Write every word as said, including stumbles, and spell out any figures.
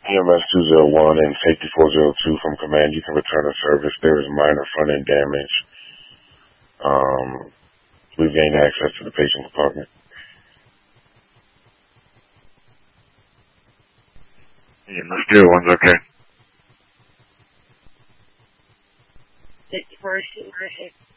E M S two zero one and Safety four zero two from Command. You can return to service. There is minor front-end damage. Um, we've gained access to the patient compartment. E M S zero one's okay. Safety four zero two.